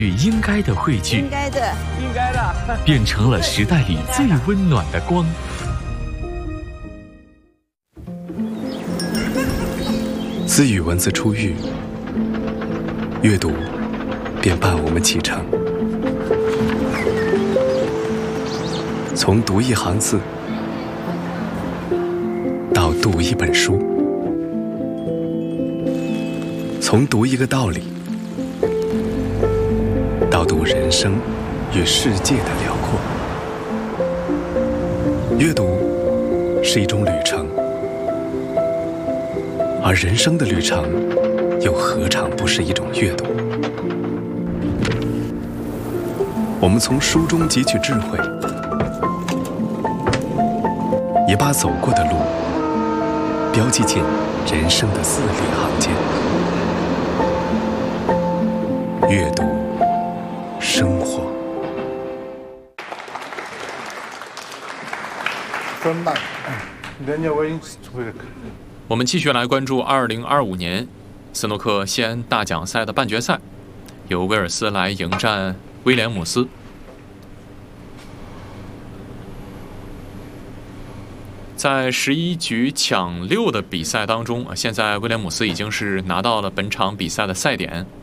与应该的汇聚， 应该的， 变成了时代里最温暖的光。 自与文字初遇，阅读便伴我们启程。从读一行字，到读一本书，从读一个道理，到读人生与世界的辽阔。阅读是一种旅程，而人生的旅程又何尝不是一种阅读？我们从书中汲取智慧，也把走过的路标记进人生的字里行间。阅读生活。 我们继续来关注2025年斯诺克西安大奖赛的半决赛，由威尔斯来迎战威廉姆斯。在11局抢6的比赛当中，现在威廉姆斯已经是拿到了本场比赛的赛点